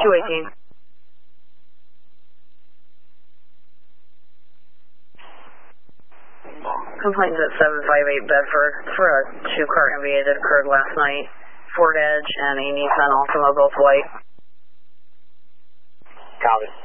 218. Complaint at 758 Bedford for a two-car MVA that occurred last night. Ford Edge and a Nissan Altima, both white. Copy.